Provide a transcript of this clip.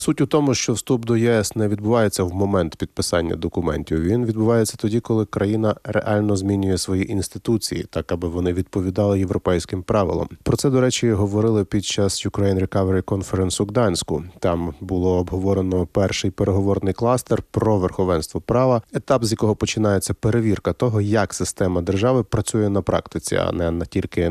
Суть у тому, що вступ до ЄС не відбувається в момент підписання документів. Він відбувається тоді, коли країна реально змінює свої інституції, так аби вони відповідали європейським правилам. Про це, до речі, говорили під час Ukraine Recovery Conference у Гданську. Там було обговорено перший переговорний кластер про верховенство права, етап, з якого починається перевірка того, як система держави працює на практиці, а не тільки